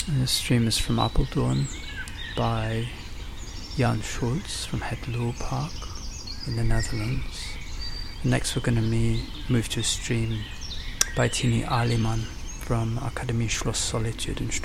And the stream is from Apeldoorn by Jan Schultz from Het Loo Park in the Netherlands. And next we're going to move to a stream by Tini Aliman from Akademie Schloss Solitude in Stuttgart.